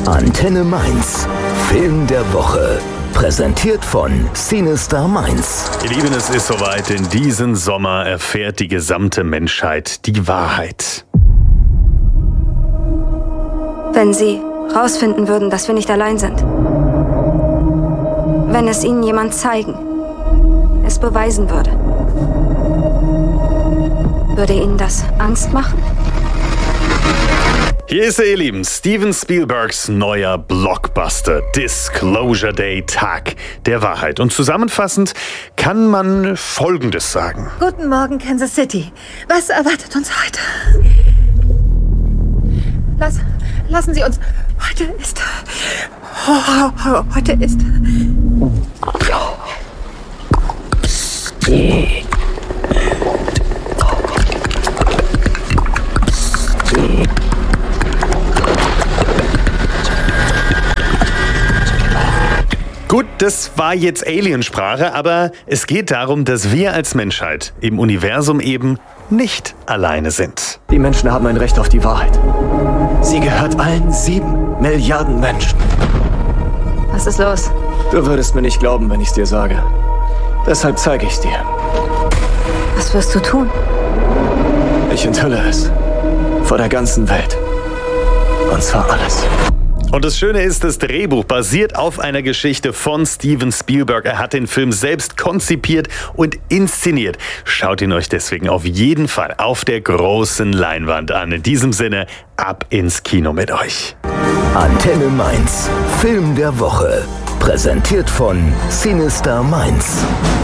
Antenne Mainz. Film der Woche. Präsentiert von Cinestar Mainz. Ihr Lieben, es ist soweit. In diesem Sommer erfährt die gesamte Menschheit die Wahrheit. Wenn Sie rausfinden würden, dass wir nicht allein sind. Wenn es Ihnen jemand zeigen, es beweisen würde. Würde Ihnen das Angst machen? Hier ist er, ihr Lieben, Steven Spielbergs neuer Blockbuster Disclosure Day, Tag der Wahrheit. Und zusammenfassend kann man Folgendes sagen. Guten Morgen, Kansas City. Was erwartet uns heute? Lassen Sie uns. Heute ist. Gut, das war jetzt Aliensprache, aber es geht darum, dass wir als Menschheit im Universum eben nicht alleine sind. Die Menschen haben ein Recht auf die Wahrheit. Sie gehört allen 7 Milliarden Menschen. Was ist los? Du würdest mir nicht glauben, wenn ich es dir sage. Deshalb zeige ich es dir. Was wirst du tun? Ich enthülle es. Vor der ganzen Welt. Und zwar alles. Und das Schöne ist, das Drehbuch basiert auf einer Geschichte von Steven Spielberg. Er hat den Film selbst konzipiert und inszeniert. Schaut ihn euch deswegen auf jeden Fall auf der großen Leinwand an. In diesem Sinne, ab ins Kino mit euch. Antenne Mainz. Film der Woche. Präsentiert von Cinestar Mainz.